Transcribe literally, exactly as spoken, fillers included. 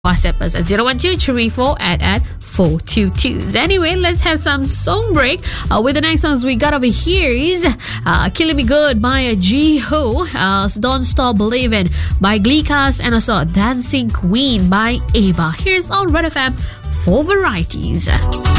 WhatsApp us at zero one two three four at at four two two. Anyway, let's have some song break. Uh, with the next songs we got over here is uh, Killing Me Good by Jiho, uh, Don't Stop Believing by Gleekas, and also Dancing Queen by Ava. Here's on Red F M for varieties.